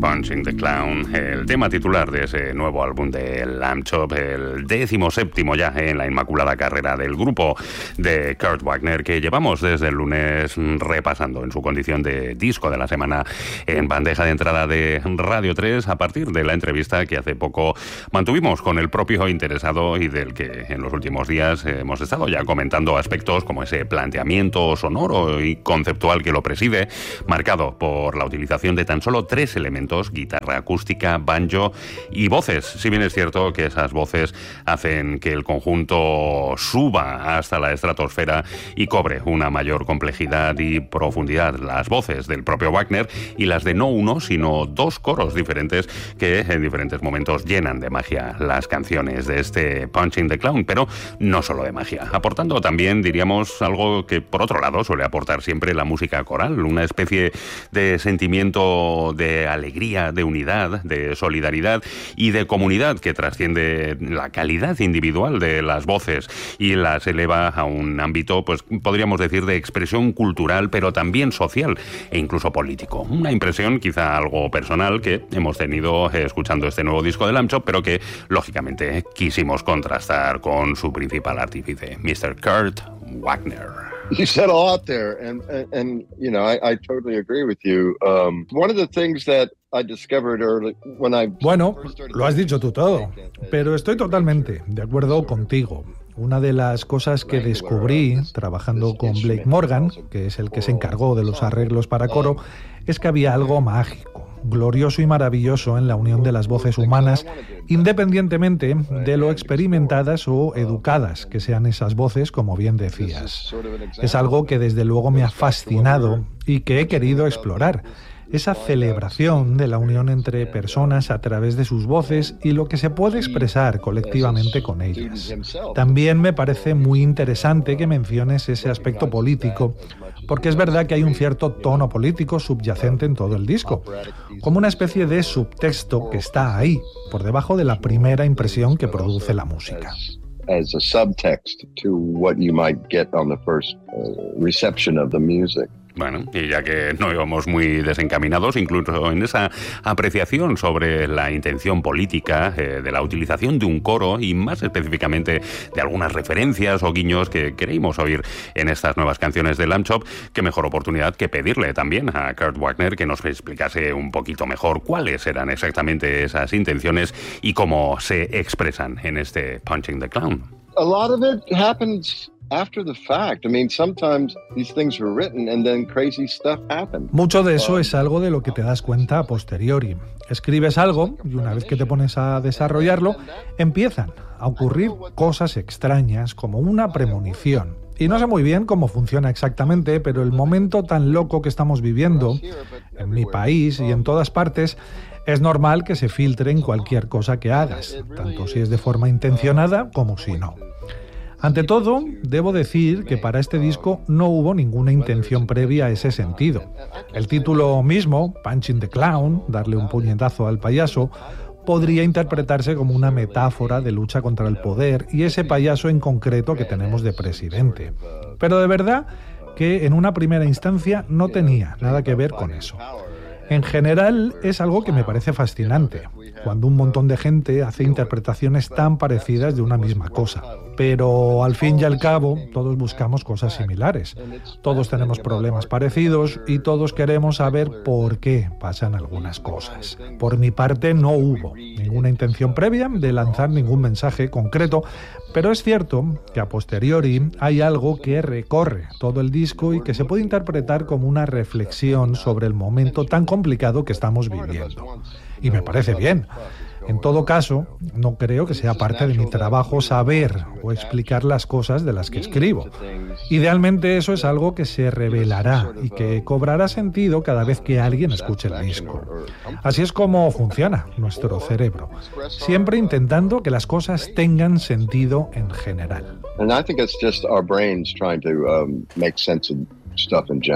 Punching the Clown, el tema titular de ese nuevo álbum de Lamb Chop, el 17º ya en la inmaculada carrera del grupo de Kurt Wagner, que llevamos desde el lunes repasando en su condición de disco de la semana en bandeja de entrada de Radio 3, a partir de la entrevista que hace poco mantuvimos con el propio interesado y del que en los últimos días hemos estado ya comentando aspectos como ese planteamiento sonoro y conceptual que lo preside, marcado por la utilización de tan solo 3 elementos: guitarra acústica, banjo y voces. Si bien es cierto que esas voces hacen que el conjunto suba hasta la estratosfera y cobre una mayor complejidad y profundidad, las voces del propio Wagner y las de no uno, sino 2 coros diferentes que en diferentes momentos llenan de magia las canciones de este Punching the Clown, pero no solo de magia, aportando también, diríamos, algo que por otro lado suele aportar siempre la música coral, una especie de sentimiento de alegría, de unidad, de solidaridad y de comunidad que trasciende la calidad individual de las voces y las eleva a un ámbito, pues podríamos decir, de expresión cultural, pero también social e incluso político. Una impresión quizá algo personal que hemos tenido escuchando este nuevo disco de Lamb Chop, pero que lógicamente quisimos contrastar con su principal artífice, Mr. Kurt Wagner. You said a lot there, and you know, I totally agree with you. One of the things that I discovered early when I Bueno, lo has dicho tú todo, pero estoy totalmente de acuerdo contigo. Una de las cosas que descubrí trabajando con Blake Morgan, que es el que se encargó de los arreglos para coro, es que había algo mágico, glorioso y maravilloso en la unión de las voces humanas, independientemente de lo experimentadas o educadas que sean esas voces, como bien decías. Es algo que desde luego me ha fascinado y que he querido explorar. Esa celebración de la unión entre personas a través de sus voces y lo que se puede expresar colectivamente con ellas. También me parece muy interesante que menciones ese aspecto político, porque es verdad que hay un cierto tono político subyacente en todo el disco, como una especie de subtexto que está ahí, por debajo de la primera impresión que produce la música. as a subtext to what you might get on the first reception of the music. Bueno, y ya que no íbamos muy desencaminados, incluso en esa apreciación sobre la intención política de la utilización de un coro y más específicamente de algunas referencias o guiños que queríamos oír en estas nuevas canciones de Lamb Chop, qué mejor oportunidad que pedirle también a Kurt Wagner que nos explicase un poquito mejor cuáles eran exactamente esas intenciones y cómo se expresan en este Punching the Clown. A lot of it happens after the fact. I mean, sometimes these things were written and then crazy stuff happened. Mucho de eso es algo de lo que te das cuenta a posteriori. Escribes algo y una vez que te pones a desarrollarlo, empiezan a ocurrir cosas extrañas como una premonición. Y no sé muy bien cómo funciona exactamente, pero el momento tan loco que estamos viviendo en mi país y en todas partes, es normal que se filtre en cualquier cosa que hagas, tanto si es de forma intencionada como si no. Ante todo, debo decir que para este disco no hubo ninguna intención previa a ese sentido. El título mismo, Punching the Clown, darle un puñetazo al payaso, podría interpretarse como una metáfora de lucha contra el poder y ese payaso en concreto que tenemos de presidente. Pero de verdad que en una primera instancia no tenía nada que ver con eso. En general es algo que me parece fascinante, cuando un montón de gente hace interpretaciones tan parecidas de una misma cosa. Pero al fin y al cabo, todos buscamos cosas similares. Todos tenemos problemas parecidos y todos queremos saber por qué pasan algunas cosas. Por mi parte, no hubo ninguna intención previa de lanzar ningún mensaje concreto, pero es cierto que a posteriori hay algo que recorre todo el disco y que se puede interpretar como una reflexión sobre el momento tan complicado que estamos viviendo. Y me parece bien. En todo caso, no creo que sea parte de mi trabajo saber o explicar las cosas de las que escribo. Idealmente eso es algo que se revelará y que cobrará sentido cada vez que alguien escuche el disco. Así es como funciona nuestro cerebro, siempre intentando que las cosas tengan sentido en general. And I think it's just our brains trying to make sense of stuff in general.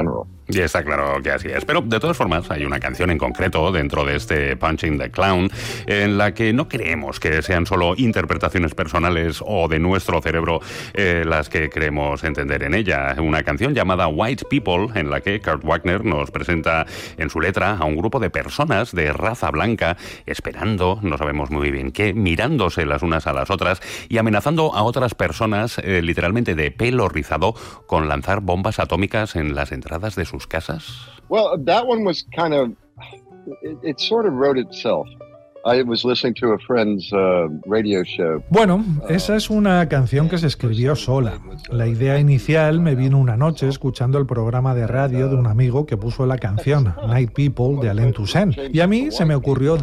Y está claro que así es. Pero de todas formas hay una canción en concreto dentro de este Punching the Clown en la que no creemos que sean solo interpretaciones personales o de nuestro cerebro las que creemos entender en ella. Una canción llamada White People en la que Kurt Wagner nos presenta en su letra a un grupo de personas de raza blanca esperando, no sabemos muy bien qué, mirándose las unas a las otras y amenazando a otras personas literalmente de pelo rizado con lanzar bombas atómicas en las entradas de sus casas. Well, that one was kind of, it sort of wrote itself. I was listening to a friend's radio show. Bueno, esa es una canción que se escribió sola. La idea inicial me vino una noche escuchando el programa de radio de un amigo que puso la canción Night People de Alain Toussaint. Y a mí se me ocurrió